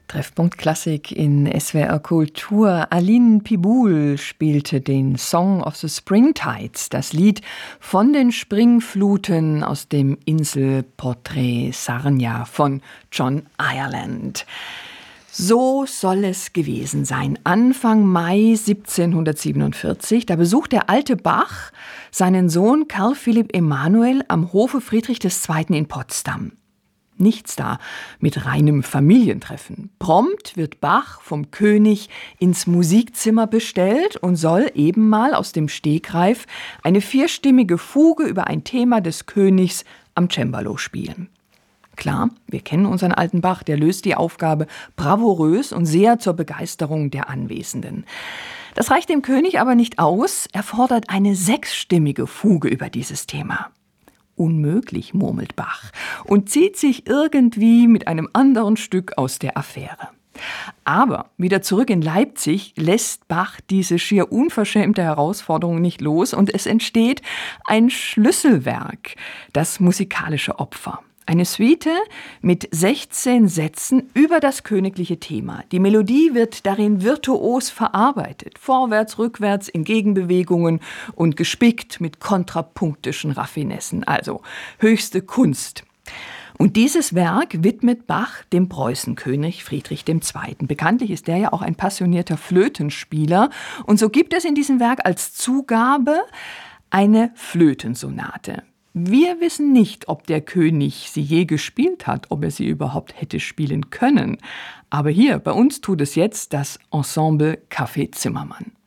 Treffpunkt Klassik in SWR Kultur. Aline Piboul spielte den Song of the Springtides, das Lied von den Springfluten aus dem Inselporträt Sarnia von John Ireland. So soll es gewesen sein. Anfang Mai 1747, da besucht der alte Bach seinen Sohn Karl Philipp Emanuel am Hofe Friedrich II. In Potsdam. Nichts da mit reinem Familientreffen. Prompt wird Bach vom König ins Musikzimmer bestellt und soll eben mal aus dem Stegreif eine 4-stimmige Fuge über ein Thema des Königs am Cembalo spielen. Klar, wir kennen unseren alten Bach, der löst die Aufgabe bravourös und sehr zur Begeisterung der Anwesenden. Das reicht dem König aber nicht aus, er fordert eine 6-stimmige Fuge über dieses Thema. Unmöglich, murmelt Bach und zieht sich irgendwie mit einem anderen Stück aus der Affäre. Aber wieder zurück in Leipzig lässt Bach diese schier unverschämte Herausforderung nicht los und es entsteht ein Schlüsselwerk, das musikalische Opfer. Eine Suite mit 16 Sätzen über das königliche Thema. Die Melodie wird darin virtuos verarbeitet, vorwärts, rückwärts, in Gegenbewegungen und gespickt mit kontrapunktischen Raffinessen, also höchste Kunst. Und dieses Werk widmet Bach dem Preußenkönig Friedrich II. Bekanntlich ist der ja auch ein passionierter Flötenspieler und so gibt es in diesem Werk als Zugabe eine Flötensonate. Wir wissen nicht, ob der König sie je gespielt hat, ob er sie überhaupt hätte spielen können. Aber hier, bei uns tut es jetzt das Ensemble Café Zimmermann.